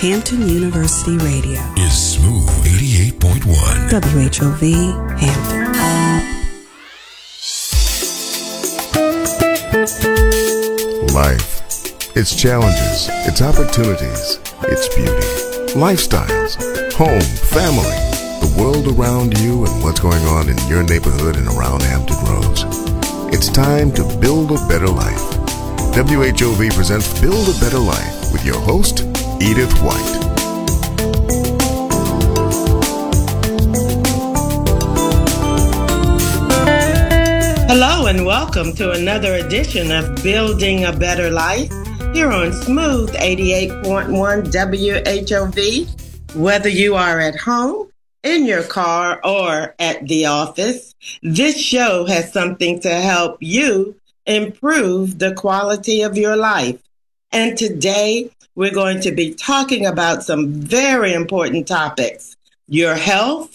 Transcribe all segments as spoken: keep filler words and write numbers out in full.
Hampton University Radio is Smooth eighty-eight point one. W H O V Hampton. Life. Its challenges, its opportunities, its beauty. Lifestyles, home, family, the world around you, and what's going on in your neighborhood and around Hampton Roads. It's time to build a better life. W H O V presents Build a Better Life with your host, Edith White. Hello and welcome to another edition of Building a Better Life here on Smooth eighty-eight point one W H O V. Whether you are at home, in your car, or at the office, this show has something to help you improve the quality of your life. And today we're going to be talking about some very important topics: your health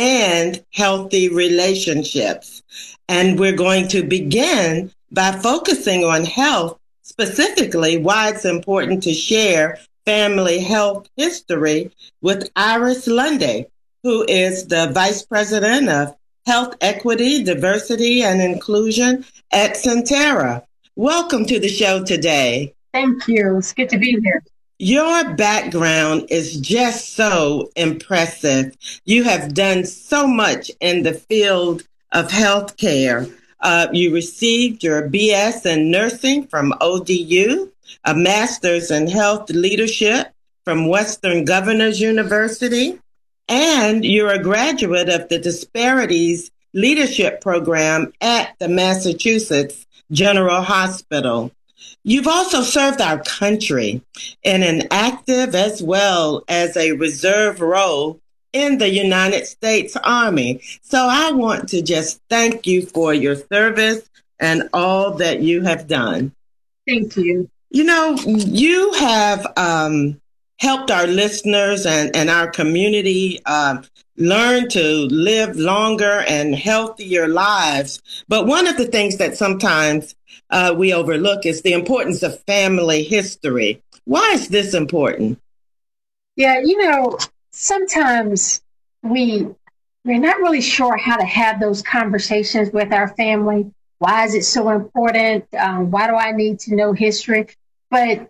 and healthy relationships. And we're going to begin by focusing on health, specifically why it's important to share family health history with Iris Lundy, who is the Vice President of Health Equity, Diversity, and Inclusion at Sentara. Welcome to the show today. Thank you. It's good to be here. Your background is just so impressive. You have done so much in the field of healthcare. Uh, you received your B S in nursing from O D U, a master's in health leadership from Western Governors University, and you're a graduate of the Disparities Leadership Program at the Massachusetts General Hospital. You've also served our country in an active as well as a reserve role in the United States Army. So I want to just thank you for your service and all that you have done. Thank you. You know, you have um, helped our listeners and, and our community uh, learn to live longer and healthier lives. But one of the things that sometimes uh, we overlook is the importance of family history. Why is this important? Yeah, you know, sometimes we, we're not really sure how to have those conversations with our family. Why is it so important? Um, why do I need to know history? But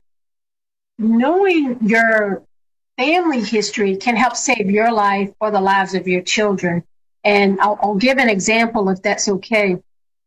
knowing your family history can help save your life or the lives of your children. And I'll, I'll give an example if that's okay.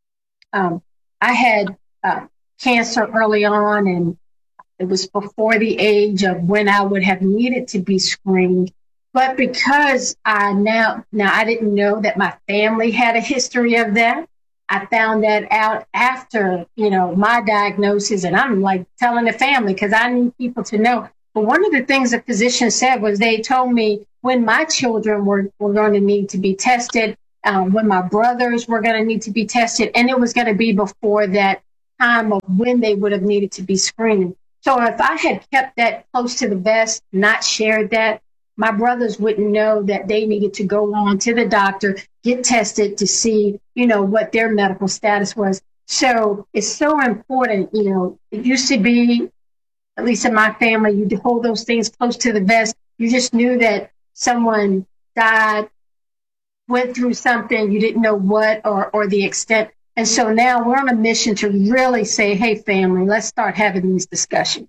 Um, I had uh, cancer early on, and it was before the age of when I would have needed to be screened. But because I now, now I didn't know that my family had a history of that. I found that out after, you know, my diagnosis, and I'm like telling the family because I need people to know. But one of the things the physician said was they told me when my children were, were going to need to be tested, um, when my brothers were going to need to be tested, and it was going to be before that time of when they would have needed to be screened. So if I had kept that close to the vest, not shared that, my brothers wouldn't know that they needed to go on to the doctor, get tested to see, you know, what their medical status was. So it's so important. You know, it used to be, at least in my family, you hold those things close to the vest. You just knew that someone died, went through something, you didn't know what or, or the extent. And so now we're on a mission to really say, hey, family, let's start having these discussions.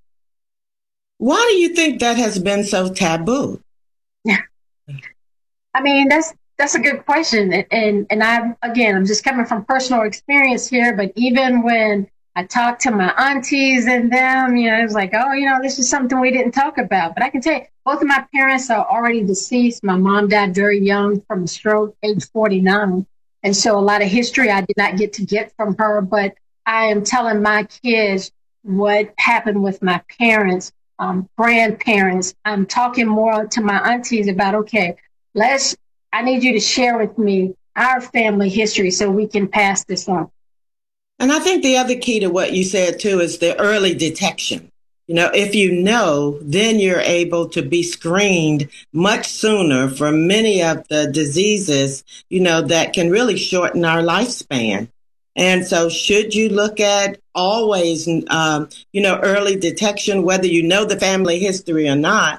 Why do you think that has been so taboo? Yeah, I mean, that's that's a good question. And, and, and I, again, I'm just coming from personal experience here, but even when I talked to my aunties and them, you know, it was like, oh, you know, this is something we didn't talk about. But I can tell you, both of my parents are already deceased. My mom died very young from a stroke, age forty-nine. And so a lot of history I did not get to get from her, but I am telling my kids what happened with my parents, um, grandparents. I'm talking more to my aunties about, okay, let's, I need you to share with me our family history so we can pass this on. And I think the other key to what you said, too, is the early detection. You know, if you know, then you're able to be screened much sooner for many of the diseases, you know, that can really shorten our lifespan. And so should you look at always, um, you know, early detection, whether you know the family history or not,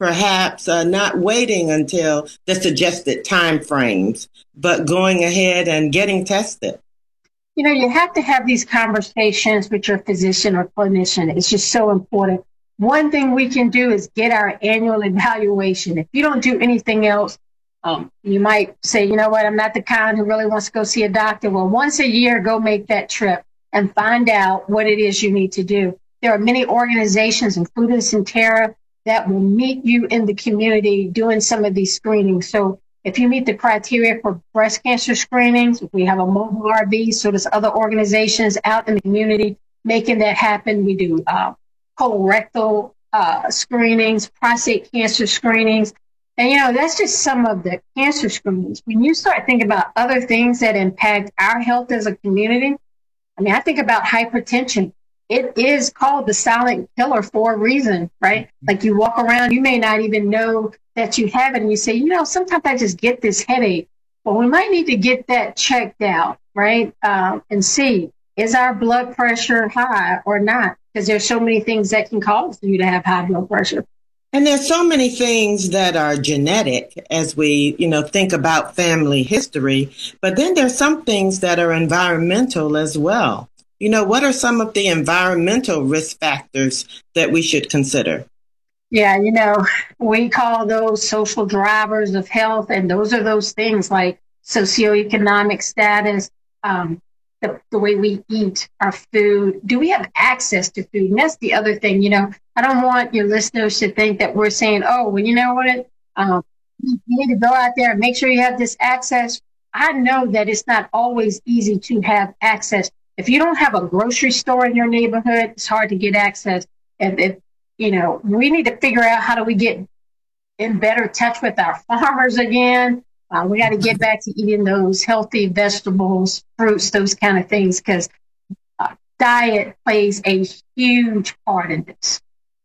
perhaps uh, not waiting until the suggested time frames, but going ahead and getting tested? You know, you have to have these conversations with your physician or clinician. It's just so important. One thing we can do is get our annual evaluation. If you don't do anything else, um, you might say, you know what, I'm not the kind who really wants to go see a doctor. Well, once a year, go make that trip and find out what it is you need to do. There are many organizations, including Sentara, that will meet you in the community doing some of these screenings. So if you meet the criteria for breast cancer screenings, we have a mobile R V, so there's other organizations out in the community making that happen. We do uh, colorectal uh, screenings, prostate cancer screenings. And, you know, that's just some of the cancer screenings. When you start thinking about other things that impact our health as a community, I mean, I think about hypertension. It is called the silent killer for a reason, right? Like you walk around, you may not even know that you have it, and you say, you know, sometimes I just get this headache. Well, we might need to get that checked out, right? Um, and see, is our blood pressure high or not? Because there's so many things that can cause you to have high blood pressure. And there's so many things that are genetic as we, you know, think about family history. But then there's some things that are environmental as well. You know, what are some of the environmental risk factors that we should consider? Yeah, you know, we call those social drivers of health, and those are those things like socioeconomic status, um, the, the way we eat our food. Do we have access to food? And that's the other thing, you know, I don't want your listeners to think that we're saying, oh, well, you know what, um, you need to go out there and make sure you have this access. I know that it's not always easy to have access. If you don't have a grocery store in your neighborhood, it's hard to get access. If, if you know, we need to figure out how do we get in better touch with our farmers again. Uh, we got to get back to eating those healthy vegetables, fruits, those kind of things, because uh, diet plays a huge part in this.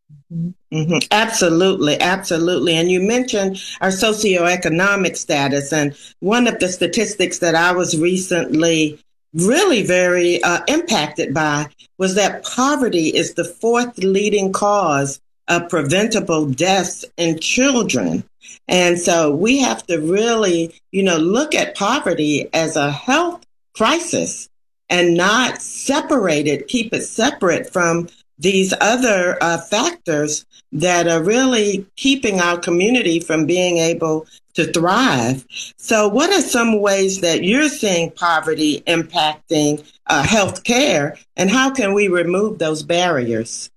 Mm-hmm. Absolutely, absolutely. And you mentioned our socioeconomic status. And one of the statistics that I was recently really very uh, impacted by was that poverty is the fourth leading cause of preventable deaths in children. And so we have to really, you know, look at poverty as a health crisis and not separate it, keep it separate from these other uh, factors that are really keeping our community from being able to thrive. So what are some ways that you're seeing poverty impacting uh, health care, and how can we remove those barriers?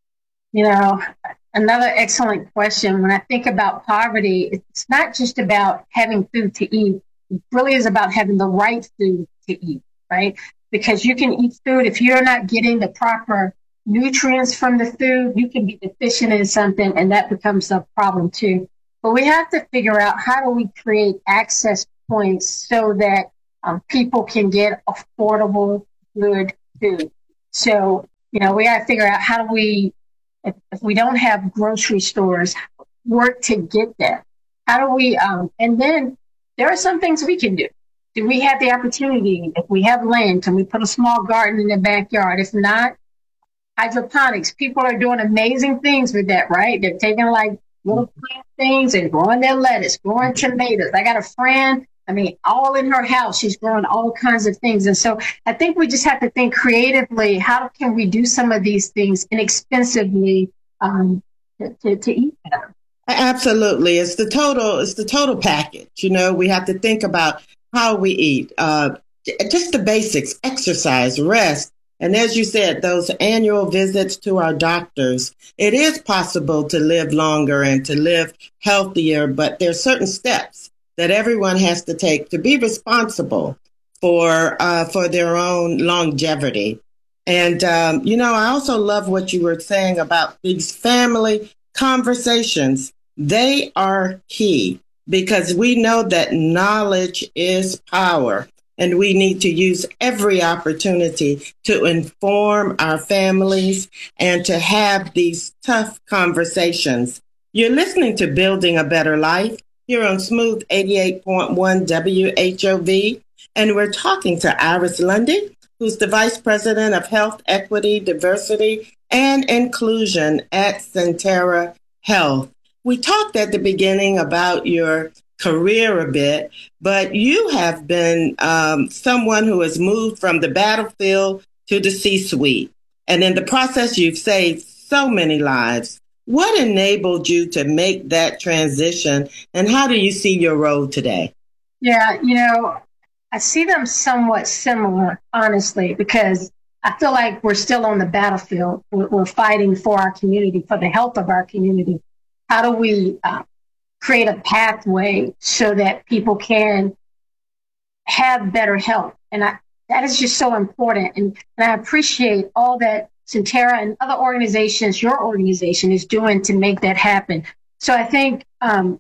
You know, another excellent question. When I think about poverty, it's not just about having food to eat. It really is about having the right food to eat, right? Because you can eat food. If you're not getting the proper nutrients from the food, you can be deficient in something, and that becomes a problem too. But we have to figure out how do we create access points so that um, people can get affordable, good food. So, you know, we got to figure out how do we, if, if we don't have grocery stores, work to get that. How do we, um, and then there are some things we can do. Do we have the opportunity? If we have land, can we put a small garden in the backyard? If not, hydroponics. People are doing amazing things with that, right? They're taking like little plant things and growing their lettuce, growing tomatoes. I got a friend, I mean, all in her house, she's growing all kinds of things. And so I think we just have to think creatively, how can we do some of these things inexpensively um, to, to, to eat better? Absolutely. It's the total, it's the total package. You know, we have to think about how we eat, uh, just the basics, exercise, rest. And as you said, those annual visits to our doctors, it is possible to live longer and to live healthier, but there are certain steps that everyone has to take to be responsible for uh, for their own longevity. And, um, you know, I also love what you were saying about these family conversations. They are key because we know that knowledge is power. And we need to use every opportunity to inform our families and to have these tough conversations. You're listening to Building a Better Life here on Smooth eighty-eight point one W H O V. And we're talking to Iris Lundy, who's the Vice President of Health, Equity, Diversity, and Inclusion at Sentara Health. we talked at the beginning about your career a bit, but you have been um, someone who has moved from the battlefield to the C-suite. And in the process, you've saved so many lives. What enabled you to make that transition, and how do you see your role today? Yeah, you know, I see them somewhat similar, honestly, because I feel like we're still on the battlefield. We're, we're fighting for our community, for the health of our community. How do we uh, create a pathway so that people can have better health? And I, that is just so important. And, and I appreciate all that Centera and other organizations, your organization, is doing to make that happen. So I think um,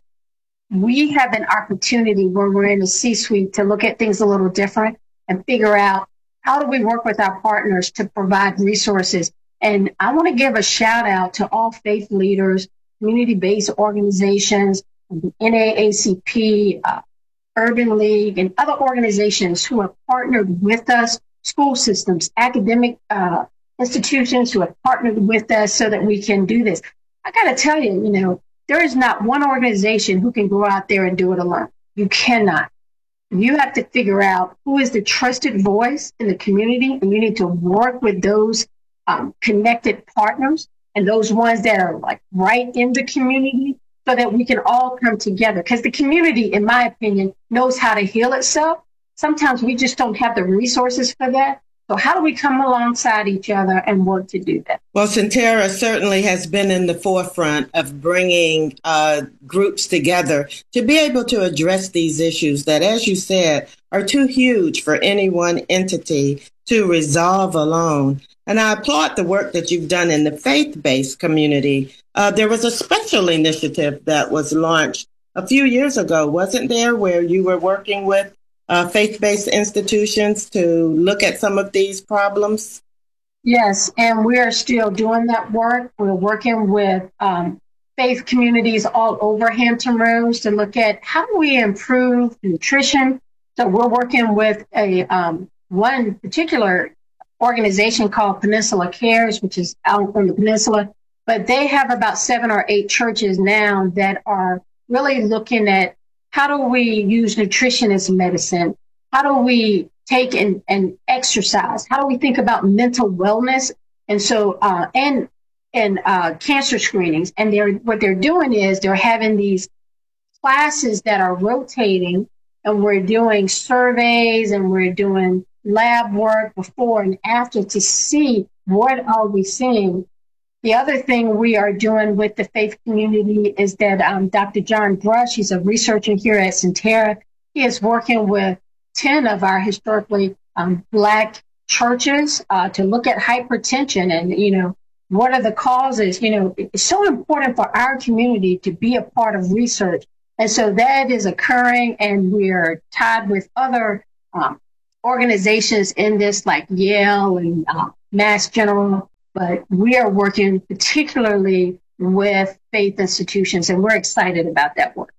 we have an opportunity when we're in the C-suite to look at things a little different and figure out how do we work with our partners to provide resources. And I want to give a shout out to all faith leaders, community-based organizations, the N double A C P, uh, Urban League, and other organizations who have partnered with us, school systems, academic uh, institutions who have partnered with us so that we can do this. I got to tell you, you know, there is not one organization who can go out there and do it alone. You cannot. You have to figure out who is the trusted voice in the community, and you need to work with those um, connected partners and those ones that are like right in the community so that we can all come together. Because the community, in my opinion, knows how to heal itself. Sometimes we just don't have the resources for that. So how do we come alongside each other and work to do that? Well, Centera certainly has been in the forefront of bringing uh, groups together to be able to address these issues that, as you said, are too huge for any one entity to resolve alone. And I applaud the work that you've done in the faith-based community. Uh, there was a special initiative that was launched a few years ago, wasn't there, where you were working with Uh, faith-based institutions to look at some of these problems? Yes, and we are still doing that work. We're working with um, faith communities all over Hampton Roads to look at how do we improve nutrition. So we're working with a um, one particular organization called Peninsula Cares, which is out on the peninsula, but they have about seven or eight churches now that are really looking at how do we use nutrition as medicine? How do we take and, and exercise? How do we think about mental wellness? And so, uh, and and uh, cancer screenings. And they're what they're doing is they're having these classes that are rotating, and we're doing surveys and we're doing lab work before and after to see what are we seeing. The other thing we are doing with the faith community is that um, Doctor John Brush, he's a researcher here at Centera. He is working with ten of our historically um, Black churches uh, to look at hypertension and, you know, what are the causes? You know, it's so important for our community to be a part of research. And so that is occurring, and we're tied with other um, organizations in this, like Yale and uh, Mass General. But we are working particularly with faith institutions, and we're excited about that work.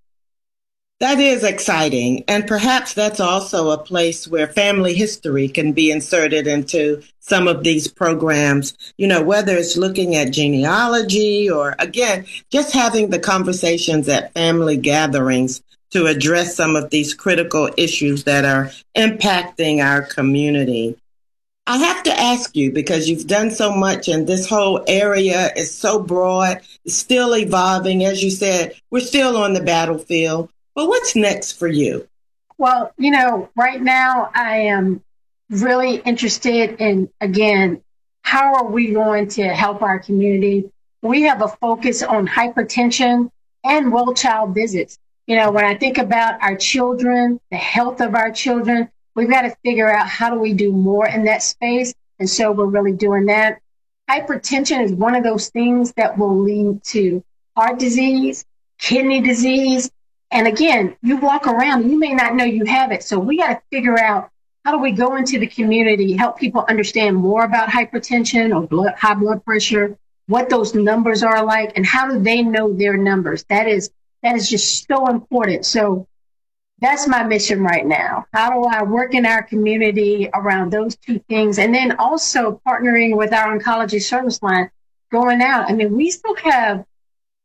That is exciting. And perhaps that's also a place where family history can be inserted into some of these programs, you know, whether it's looking at genealogy or, again, just having the conversations at family gatherings to address some of these critical issues that are impacting our community. I have to ask you, because you've done so much and this whole area is so broad, it's still evolving. As you said, we're still on the battlefield. But what's next for you? Well, you know, right now I am really interested in, again, how are we going to help our community? We have a focus on hypertension and well child visits. You know, when I think about our children, the health of our children, we've got to figure out how do we do more in that space. And so we're really doing that. Hypertension is one of those things that will lead to heart disease, kidney disease. And again, you walk around and you may not know you have it. So we got to figure out how do we go into the community, help people understand more about hypertension or blood, high blood pressure, what those numbers are like, and how do they know their numbers? That is, that is just so important. So that's my mission right now. How do I work in our community around those two things? And then also partnering with our oncology service line, going out. I mean, we still have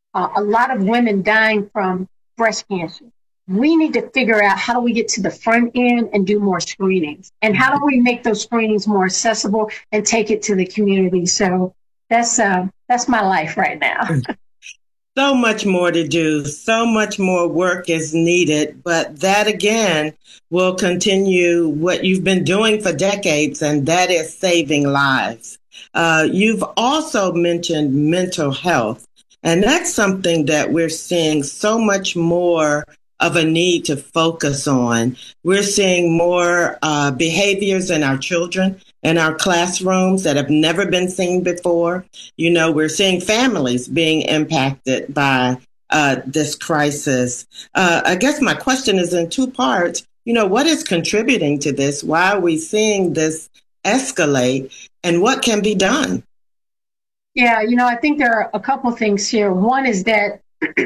uh, a lot of women dying from breast cancer. We need to figure out how do we get to the front end and do more screenings, and how do we make those screenings more accessible and take it to the community. So that's uh, that's my life right now. So much more to do. So much more work is needed. But that, again, will continue what you've been doing for decades, and that is saving lives. Uh, you've also mentioned mental health, and that's something that we're seeing so much more of a need to focus on. We're seeing more uh, behaviors in our children, in our classrooms that have never been seen before. You know, we're seeing families being impacted by uh, this crisis. Uh, I guess my question is in two parts. You know, what is contributing to this? Why are we seeing this escalate, and what can be done? Yeah, you know, I think there are a couple things here. One is that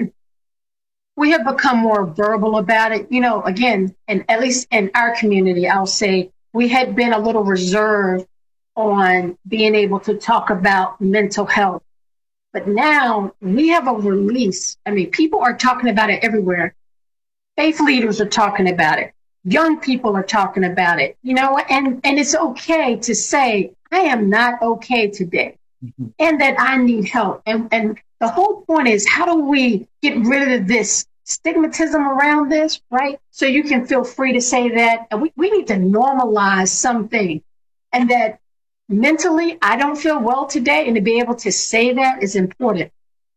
we have become more verbal about it. You know, again, and at least in our community, I'll say we had been a little reserved on being able to talk about mental health. But now we have a release. I mean, people are talking about it everywhere. Faith leaders are talking about it. Young people are talking about it, you know, and, and it's okay to say, I am not okay today, mm-hmm. and that I need help. And, and the whole point is, how do we get rid of this stigmatism around this, right? So you can feel free to say that. And we, we need to normalize something, and that mentally, I don't feel well today, and to be able to say that is important.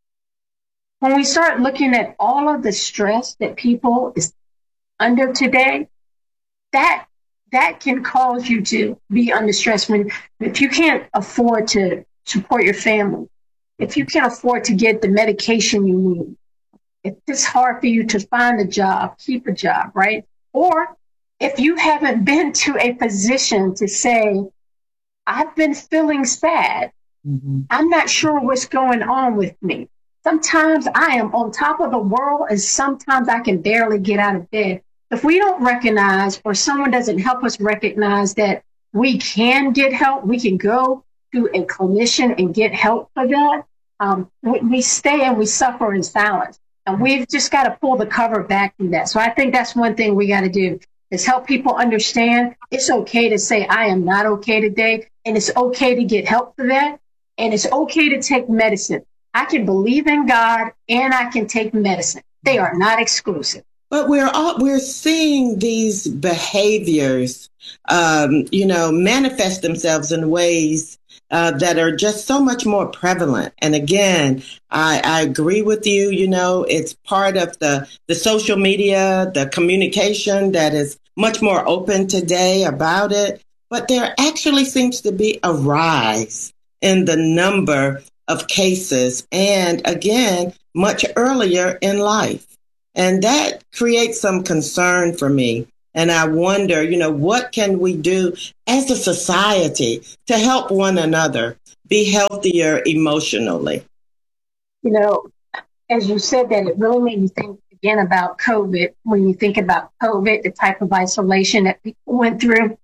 When we start looking at all of the stress that people is under today, that that can cause you to be under stress. When if you can't afford to support your family, if you can't afford to get the medication you need, if it's hard for you to find a job, keep a job, right? Or if you haven't been to a physician to say, I've been feeling sad, mm-hmm. I'm not sure what's going on with me. Sometimes I am on top of the world, and sometimes I can barely get out of bed. If we don't recognize, or someone doesn't help us recognize that we can get help, we can go to a clinician and get help for that, um, we, we stay and we suffer in silence. And we've just got to pull the cover back from that. So I think that's one thing we got to do, is help people understand it's okay to say, I am not okay today. And it's okay to get help for that. And it's okay to take medicine. I can believe in God and I can take medicine. They are not exclusive. But we're all, we're seeing these behaviors, um, you know, manifest themselves in ways uh, that are just so much more prevalent. And again, I, I agree with you. You know, it's part of the, the social media, the communication that is much more open today about it. But there actually seems to be a rise in the number of cases, and again, much earlier in life. And that creates some concern for me. And I wonder, you know, what can we do as a society to help one another be healthier emotionally? You know, as you said that, it really made me think again about COVID. When you think about COVID, the type of isolation that people went through,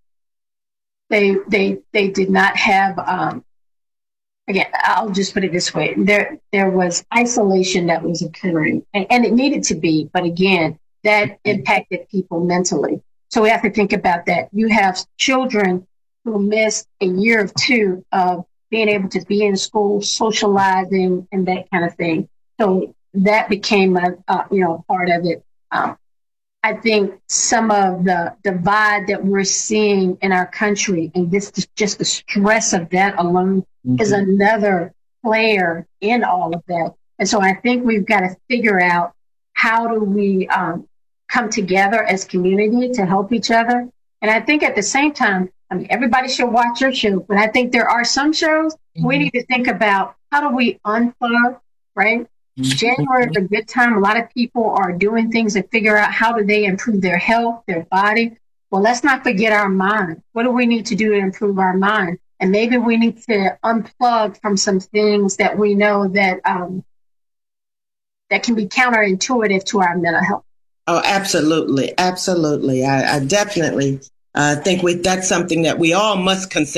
they they they did not have. Um, again, I'll just put it this way: there there was isolation that was occurring, and, and it needed to be. But again, that impacted people mentally. So we have to think about that. You have children who missed a year or two of being able to be in school, socializing, and that kind of thing. So that became a, a you know part of it. Um, I think some of the divide that we're seeing in our country, and this just the stress of that alone, mm-hmm. is another player in all of that. And so I think we've got to figure out how do we um, come together as community to help each other. And I think at the same time, I mean, everybody should watch your show, but I think there are some shows mm-hmm. we need to think about how do we unplug, right? Mm-hmm. January is a good time. A lot of people are doing things to figure out how do they improve their health, their body. Well, let's not forget our mind. What do we need to do to improve our mind? And maybe we need to unplug from some things that we know that um, that can be counterintuitive to our mental health. Oh, absolutely. Absolutely. I, I definitely uh, think we, that's something that we all must consider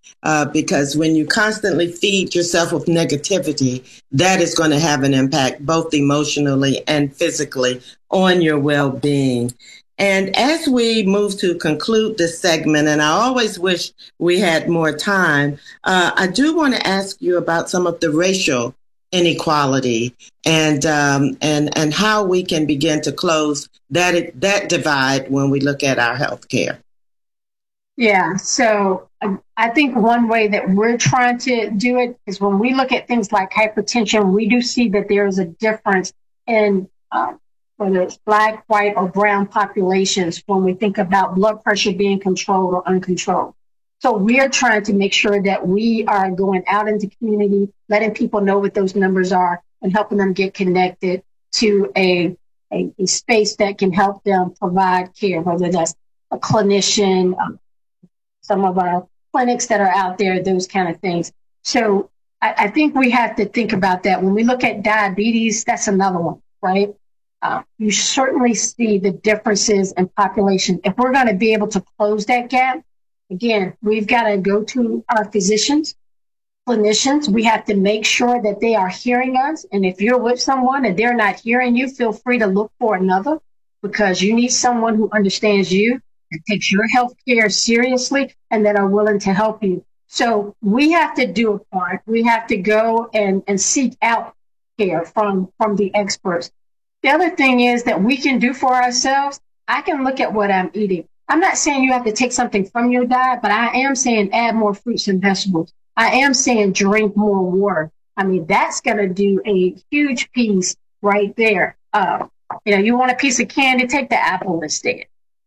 uh, because when you constantly feed yourself with negativity, that is going to have an impact both emotionally and physically on your well-being. And as we move to conclude this segment, and I always wish we had more time, uh, I do want to ask you about some of the racial inequality and um, and and how we can begin to close that that divide when we look at our health care. Yeah, so um, I think one way that we're trying to do it is when we look at things like hypertension, we do see that there is a difference in uh, whether it's Black, white, or brown populations when we think about blood pressure being controlled or uncontrolled. So we're trying to make sure that we are going out into community, letting people know what those numbers are and helping them get connected to a, a, a space that can help them provide care, whether that's a clinician, um, some of our clinics that are out there, those kind of things. So I, I think we have to think about that. When we look at diabetes, that's another one, right? Uh, you certainly see the differences in population. If we're going to be able to close that gap, again, we've got to go to our physicians, clinicians. We have to make sure that they are hearing us. And if you're with someone and they're not hearing you, feel free to look for another, because you need someone who understands you, that takes your health care seriously, and that are willing to help you. So we have to do a part. We have to go and, and seek out care from, from the experts. The other thing is that we can do for ourselves. I can look at what I'm eating. I'm not saying you have to take something from your diet, but I am saying add more fruits and vegetables. I am saying drink more water. I mean, that's going to do a huge piece right there. Uh, you know, you want a piece of candy, take the apple instead.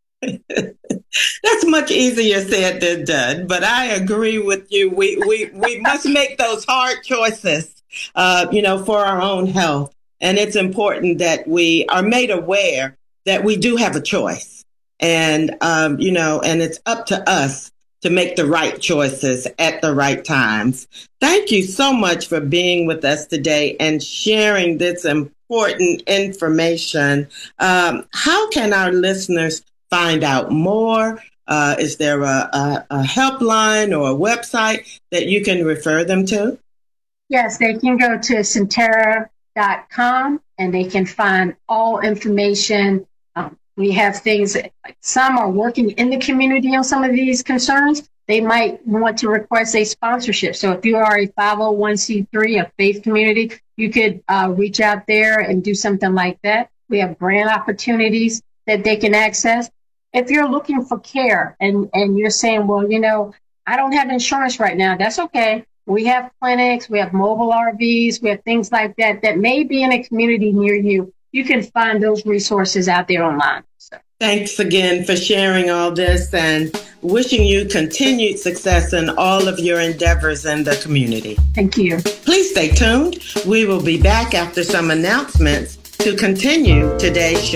That's much easier said than done, but I agree with you. We we, we must make those hard choices, uh, you know, for our own health. And it's important that we are made aware that we do have a choice. And, um, you know, and it's up to us to make the right choices at the right times. Thank you so much for being with us today and sharing this important information. Um, how can our listeners find out more? Uh, is there a, a, a helpline or a website that you can refer them to? Yes, they can go to Sentara dot com and they can find all information. Um, we have things, like some are working in the community on some of these concerns. They might want to request a sponsorship. So if you are a five oh one c three, a faith community, you could uh, reach out there and do something like that. We have grant opportunities that they can access. If you're looking for care and, and you're saying, well, you know, I don't have insurance right now, that's okay. We have clinics, we have mobile R Vs, we have things like that that may be in a community near you. You can find those resources out there online. So. Thanks again for sharing all this and wishing you continued success in all of your endeavors in the community. Thank you. Please stay tuned. We will be back after some announcements to continue today's show.